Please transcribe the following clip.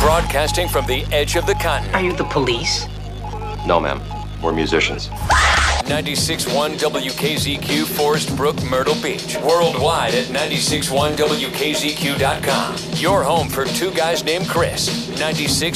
Broadcasting from the edge of the continent. Are you the police? No, ma'am. We're musicians. 96.1 WKZQ, Forest Brook, Myrtle Beach. Worldwide at 96.1WKZQ.com. Your home for two guys named Chris. 96.